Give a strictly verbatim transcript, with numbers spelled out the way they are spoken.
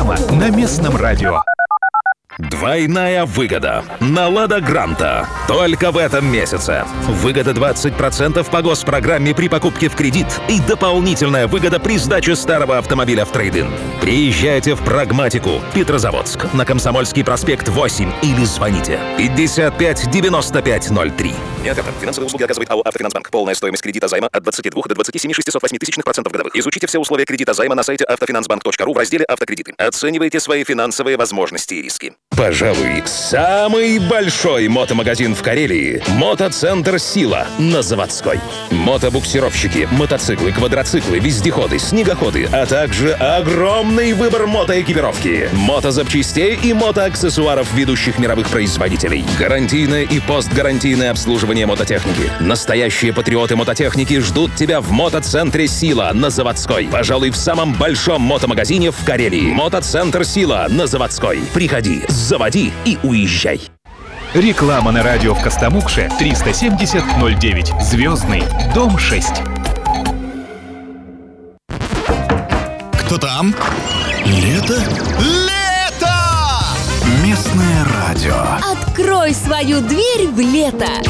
Реклама на местном радио. Двойная выгода на «Лада Гранта» только в этом месяце. Выгода двадцать процентов по госпрограмме при покупке в кредит и дополнительная выгода при сдаче старого автомобиля в трейд-ин. Приезжайте в Прагматику, Петрозаводск, на Комсомольский проспект восемь или звоните пятьдесят пять девяносто пять ноль три. Нет, это финансовые услуги оказывает АО «Автофинансбанк». Полная стоимость кредита займа от двадцати двух до двадцати семи шестисот восьми тысячных процентов годовых. Изучите все условия кредита займа на сайте автофинансбанк точка ру в разделе «Автокредиты». Оценивайте свои финансовые возможности и риски. Пожалуй, самый большой мотомагазин в Карелии – Мотоцентр «Сила» на Заводской. Мотобуксировщики, мотоциклы, квадроциклы, вездеходы, снегоходы, а также огромный выбор мотоэкипировки, мотозапчастей и мотоаксессуаров ведущих мировых производителей. Гарантийное и постгарантийное обслуживание мототехники. Настоящие патриоты мототехники ждут тебя в Мотоцентре «Сила» на Заводской. Пожалуй, в самом большом мотомагазине в Карелии. Мотоцентр «Сила» на Заводской. Приходи, заводи и уезжай. Реклама на радио в Костомукше триста семьдесят ноль девять. Звездный, дом шесть. Кто там? Лето? Лето! Местное радио. Открой свою дверь в лето.